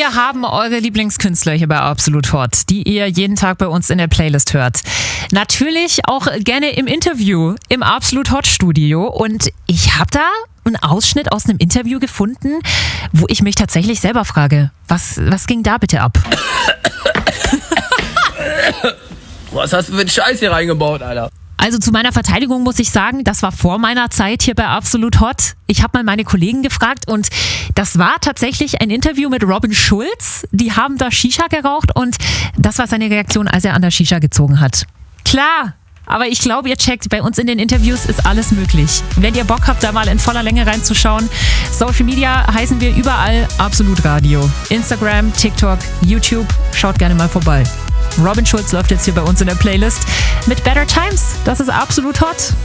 Wir haben eure Lieblingskünstler hier bei Absolut Hot, die ihr jeden Tag bei uns in der Playlist hört. Natürlich auch gerne im Interview im Absolut Hot Studio. Und ich habe da einen Ausschnitt aus einem Interview gefunden, wo ich mich tatsächlich selber frage, was ging da bitte ab? Was hast du für einen Scheiß hier reingebaut, Alter? Also zu meiner Verteidigung muss ich sagen, das war vor meiner Zeit hier bei Absolut Hot. Ich habe mal meine Kollegen gefragt und das war tatsächlich ein Interview mit Robin Schulz. Die haben da Shisha geraucht und das war seine Reaktion, als er an der Shisha gezogen hat. Klar, aber ich glaube, ihr checkt, bei uns in den Interviews ist alles möglich. Wenn ihr Bock habt, da mal in voller Länge reinzuschauen, Social Media heißen wir überall Absolut Radio. Instagram, TikTok, YouTube, schaut gerne mal vorbei. Robin Schulz läuft jetzt hier bei uns in der Playlist mit Better Times. Das ist Absolut Hot.